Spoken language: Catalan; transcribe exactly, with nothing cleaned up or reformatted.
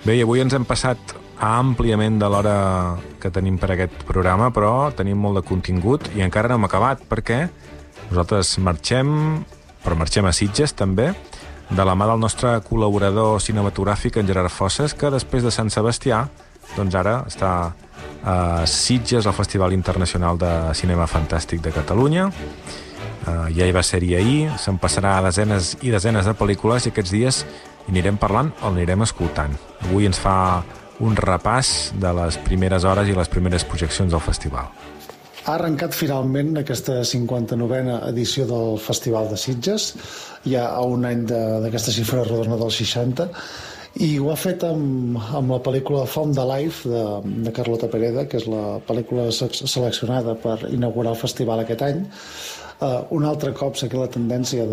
Bé, i avui ens hem passat àmpliament de l'hora que tenim per aquest programa, però tenim molt de contingut i encara no hem acabat, perquè nosaltres marxem, però marxem a Sitges també, de la mà del nostre col·laborador cinematogràfic, en Gerard Fosses, que després de Sant Sebastià, doncs ara està a Sitges, al Festival Internacional de Cinema Fantàstic de Catalunya. Uh, ja hi va ser-hi ahir, se'n passarà desenes i desenes de pel·lícules i aquests dies hi anirem parlant o anirem escoltant. Avui ens fa un repàs de les primeres hores i les primeres projeccions del festival. Ha arrencat finalment aquesta cinquanta-novena edició del Festival de Sitges, ja a un any d'aquesta xifra rodona dels seixanta, i ho ha fet amb, amb la pel·lícula Found Alive de, de Carlota Pereda, que és la pel·lícula seleccionada per inaugurar el festival aquest any. Uh, un altre cop seguir la tendència